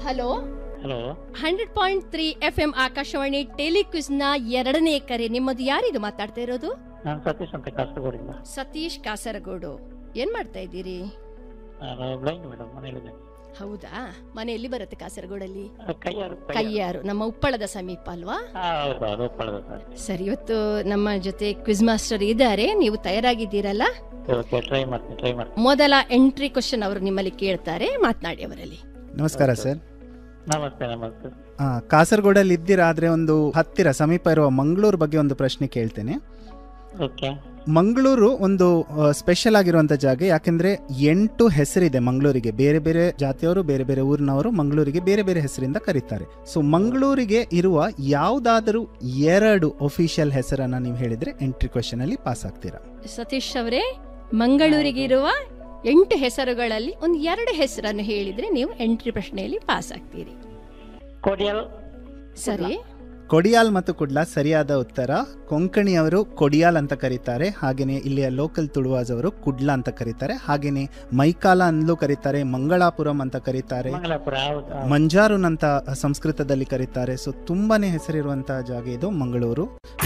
Hello hello 100.3 FM Akashvani ಟೆಲಿಕ್ವಿಸ್ ನ 2ನೇ ಕರೆ. ನಿಮ್ಮದು ಯಾರಿದು ಮಾತಾಡ್ತಾ ಇರೋದು? ನಾನು ಸತೀಶ್ ಅಂತ ಕಾಸರಗೋಡಿಂದ. ಸತೀಶ್ ಕಾಸರಗೋಡು. ಏನ್ ಮಾಡ್ತಾ ಇದ್ದೀರಿ? Blind madam, ಮನೆಯಲ್ಲಿದ್ದೇನೆ. ಹೌದಾ? ಮನೆ ಎಲ್ಲಿ ಬರುತ್ತೆ ಕಾಸರಗೋಡಲ್ಲಿ? ಕೈಯಾರು. ನಮ್ಮ ಉಪ್ಪಳದ ಸಮೀಪ ಅಲ್ವಾ? ಹೌದು, ಉಪ್ಪಳದ ಸರ್. ಸರಿ, ಇವತ್ತು ನಮ್ಮ ಜೊತೆ ಕ್ವಿಜ್ ಮಾಸ್ಟರ್ ಇದ್ದಾರೆ. ನೀವು ತಯಾರಾಗಿದ್ದೀರಲ್ಲ? ಟ್ರೈ ಮಾಡ್ತೀನಿ. ಮೊದಲ ಎಂಟ್ರಿ ಕ್ವಶನ್ ಅವರು ನಿಮ್ಮಲ್ಲಿ ಕೇಳ್ತಾರೆ, ಮಾತನಾಡಿ ಅವರಲ್ಲಿ. ನಮಸ್ಕಾರ ಸರ್. ನಮಸ್ತೆ. ಕಾಸರಗೋಡಲ್ಲಿ ಇದ್ದೀರಾ, ಆದ್ರೆ ಒಂದು ಹತ್ತಿರ ಸಮೀಪ ಇರುವ ಮಂಗಳೂರು ಬಗ್ಗೆ ಒಂದು ಪ್ರಶ್ನೆ ಕೇಳ್ತೇನೆ. ಓಕೆ. ಮಂಗಳೂರು ಒಂದು ಸ್ಪೆಷಲ್ ಆಗಿರುವಂತ ಜಾಗ, ಯಾಕೆಂದ್ರೆ 8 ಹೆಸರಿದೆ ಮಂಗಳೂರಿಗೆ. ಬೇರೆ ಬೇರೆ ಜಾತಿಯವರು, ಬೇರೆ ಬೇರೆ ಊರಿನವರು ಮಂಗಳೂರಿಗೆ ಬೇರೆ ಬೇರೆ ಹೆಸರಿಂದ ಕರೀತಾರೆ. ಸೊ ಮಂಗಳೂರಿಗೆ ಇರುವ ಯಾವ್ದಾದರೂ 2 ಒಫಿಷಿಯಲ್ ಹೆಸರನ್ನ ನೀವು ಹೇಳಿದ್ರೆ ಎಂಟ್ರಿ ಕ್ವೆಶ್ಚನ್ ಅಲ್ಲಿ ಪಾಸ್ ಆಗ್ತೀರಾ? ಸತೀಶ್ ಅವರೇ, ಮಂಗಳೂರಿಗಿರುವ 8 ಹೆಸರುಗಳಲ್ಲಿ ಒಂದು 2 ಹೆಸರನ್ನು ಹೇಳಿದ್ರೆ ನೀವು ಎಂಟ್ರಿ ಪ್ರಶ್ನೆಯಲ್ಲಿ ಪಾಸ್ ಆಗ್ತೀರಿ. ಕೊಡಿಯಲ್. ಸರಿ. ಕೊಡಿಯಾಲ್ ಮತ್ತು ಕುಡ್ಲಾ ಸರಿಯಾದ ಉತ್ತರ. ಕೊಂಕಣಿಯವರು ಕೊಡಿಯಾಲ್ ಅಂತ ಕರೀತಾರೆ, ಹಾಗೇನೆ ಇಲ್ಲಿಯ ಲೋಕಲ್ ತುಳುವಾಜ್ ಅವರು ಕುಡ್ಲಾ ಅಂತ ಕರೀತಾರೆ, ಹಾಗೇನೆ ಮೈಕಾಲ ಅಂದ್ಲೂ ಕರೀತಾರೆ, ಮಂಗಳಾಪುರಂ ಅಂತ ಕರೀತಾರೆ, ಮಂಜಾರುನ್ ಅಂತ ಸಂಸ್ಕೃತದಲ್ಲಿ ಕರೀತಾರೆ. ಸೊ ತುಂಬಾನೇ ಹೆಸರಿರುವಂತಹ ಜಾಗ ಇದು Mangaluru.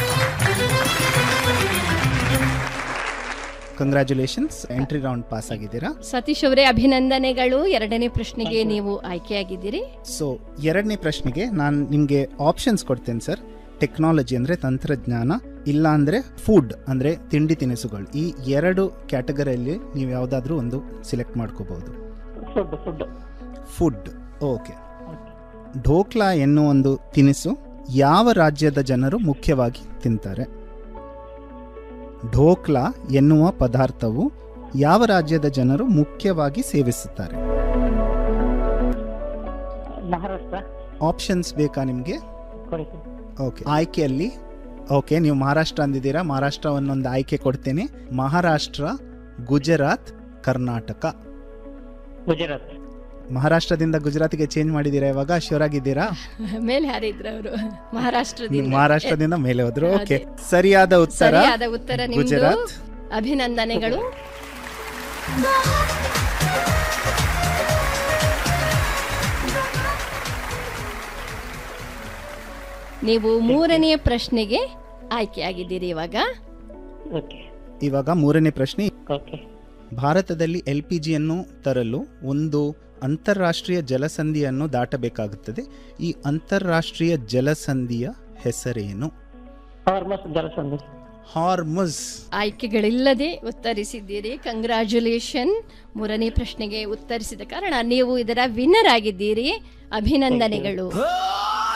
Congratulations, entry round pass ಆಗಿದ್ದೀರಾ. ಸತೀಶ್ ಅವರೇ, ಅಭಿನಂದನೆಗಳು. 2ನೇ ಪ್ರಶ್ನೆಗೆ ನೀವು ಆಯ್ಕೆಯಾಗಿದ್ದೀರಿ. ಸೊ 2ನೇ ಪ್ರಶ್ನೆಗೆ ನಾನು ನಿಮಗೆ ಆಪ್ಷನ್ಸ್ ಕೊಡ್ತೇನೆ ಸರ್. ಟೆಕ್ನಾಲಜಿ ಅಂದ್ರೆ ತಂತ್ರಜ್ಞಾನ, ಇಲ್ಲ ಅಂದ್ರೆ ಫುಡ್ ಅಂದ್ರೆ ತಿಂಡಿ ತಿನಿಸುಗಳು. ಈ 2 ಕ್ಯಾಟಗರಿಯಲ್ಲಿ ನೀವು ಯಾವ್ದಾದ್ರೂ ಒಂದು ಸಿಲೆಕ್ಟ್ ಮಾಡ್ಕೋಬಹುದು. ಫುಡ್. ಓಕೆ. ಢೋಕ್ಲಾ ಎನ್ನುವ ಒಂದು ತಿನಿಸು ಯಾವ ರಾಜ್ಯದ ಜನರು ಮುಖ್ಯವಾಗಿ ತಿಂತಾರೆ? ಢೋಕ್ಲಾ ಎನ್ನುವ ಪದಾರ್ಥವು ಯಾವ ರಾಜ್ಯದ ಜನರು ಮುಖ್ಯವಾಗಿ ಸೇವಿಸುತ್ತಾರೆ? ಮಹಾರಾಷ್ಟ್ರ. ಆಪ್ಷನ್ಸ್ ಬೇಕಾ ನಿಮಗೆ? ಓಕೆ. ಆಯ್ಕೆಯಲ್ಲಿ ಓಕೆ, ನೀವು ಮಹಾರಾಷ್ಟ್ರ ಅಂದಿದ್ದೀರಾ. ಮಹಾರಾಷ್ಟ್ರವನ್ನೊಂದು ಆಯ್ಕೆ ಕೊಡ್ತೇನೆ. ಮಹಾರಾಷ್ಟ್ರ, ಗುಜರಾತ್, ಕರ್ನಾಟಕ. ಗುಜರಾತ್. ಮಹಾರಾಷ್ಟ್ರದಿಂದ ಗುಜರಾತ್ಗೆ ಚೇಂಜ್ ಮಾಡಿದ್ದೀರಾ ಇವಾಗ? ಶ್ಯೂರ್ ಆಗಿದ್ದೀರಾ? ಮೇಲೆ ಯಾರಿದ್ರು ಅವರು? ಮಹಾರಾಷ್ಟ್ರದಿಂದ ಮೇಲೆ ಹೋದ್ರು. ಓಕೆ, ಸರಿಯಾದ ಉತ್ತರ ಗುಜರಾತ್. ಅಭಿನಂದನೆಗಳು. ನೀವು 3ನೇ ಪ್ರಶ್ನೆಗೆ ಆಯ್ಕೆಯಾಗಿದ್ದೀರಿ. ಇವಾಗ 3ನೇ ಪ್ರಶ್ನೆ. ಭಾರತದಲ್ಲಿ LPG ಯನ್ನು ತರಲು ಒಂದು ಅಂತಾರಾಷ್ಟ್ರೀಯ ಜಲಸಂಧಿಯನ್ನು ದಾಟಬೇಕಾಗುತ್ತದೆ. ಈ ಅಂತಾರಾಷ್ಟ್ರೀಯ ಜಲಸಂಧಿಯ ಹೆಸರೇನು? ಹಾರ್ಮುಜ್. ಆಯ್ಕೆಗಳಿಲ್ಲದೆ ಉತ್ತರಿಸಿದ್ದೀರಿ. ಕಂಗ್ರ್ಯಾಚುಲೇಷನ್. 3ನೇ ಪ್ರಶ್ನೆಗೆ ಉತ್ತರಿಸಿದ ಕಾರಣ ನೀವು ಇದರ ವಿನ್ನರ್ ಆಗಿದ್ದೀರಿ. ಅಭಿನಂದನೆಗಳು.